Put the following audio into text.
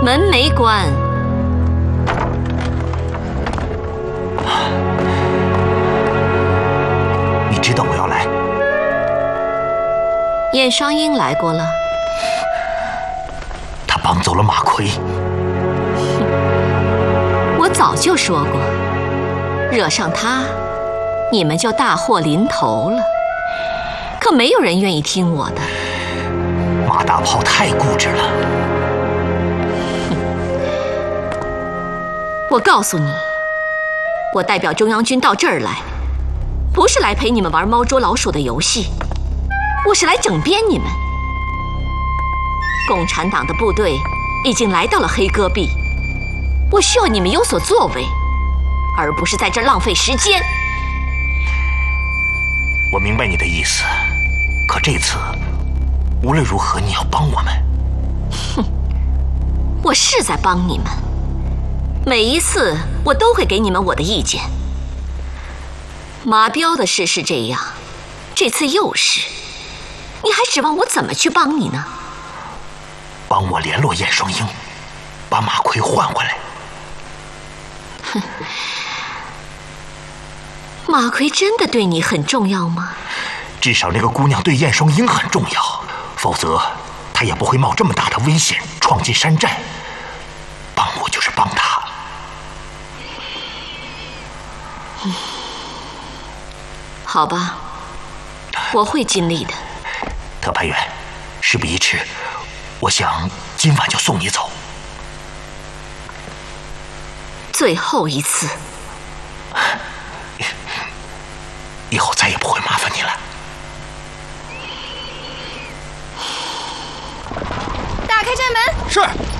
门没关。 你知道我要来？ 燕双鹰来过了。 他绑走了马奎。 我早就说过，惹上他，你们就大祸临头了。可没有人愿意听我的。 马大炮太固执了。 我告诉你，我代表中央军到这儿来，不是来陪你们玩猫捉老鼠的游戏，我是来整编你们。共产党的部队已经来到了黑戈壁，我需要你们有所作为，而不是在这儿浪费时间。 我明白你的意思，可这次无论如何你要帮我们。 哼，我是在帮你们，每一次我都会给你们我的意见。马彪的事是这样，这次又是，你还指望我怎么去帮你呢？ 帮我联络燕双鹰，把马奎换回来。 哼，马奎真的对你很重要吗？ 至少那个姑娘对燕双鹰很重要，否则她也不会冒这么大的危险闯进山寨。帮我就是帮她。 好吧，我会尽力的。 特派员，事不宜迟，我想今晚就送你走。 最后一次， 以后再也不会麻烦你了。 打开寨门。 是。